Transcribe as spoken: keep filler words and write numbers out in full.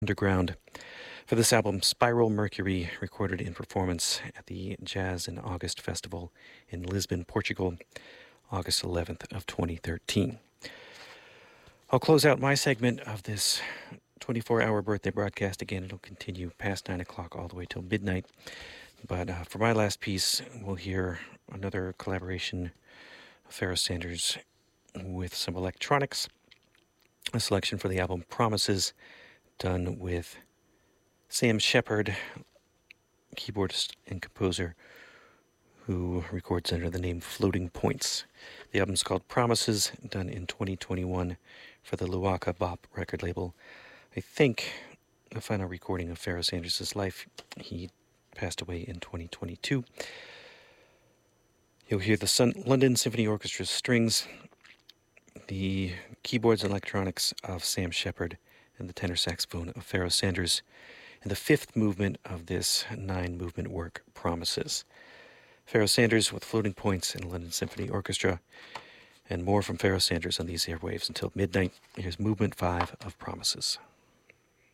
Underground for this album, Spiral Mercury, recorded in performance at the Jazz in August Festival in Lisbon, Portugal, August eleventh of twenty thirteen. I'll close out my segment of this twenty-four hour birthday broadcast. Again, it'll continue past nine o'clock all the way till midnight. But uh, for my last piece, we'll hear another collaboration of Pharoah Sanders with some electronics, a selection for the album Promises, done with Sam Shepard, keyboardist and composer, who records under the name Floating Points. The album's called Promises, done in twenty twenty-one for the Luaka Bop record label. I think the final recording of Pharoah Sanders' life, he passed away in twenty twenty-two. You'll hear the Sun- London Symphony Orchestra's strings, the keyboards and electronics of Sam Shepard, and the tenor saxophone of Pharoah Sanders, and the fifth movement of this nine-movement work, Promises. Pharoah Sanders with Floating Points and London Symphony Orchestra, and more from Pharoah Sanders on these airwaves until midnight. Here's Movement five of Promises.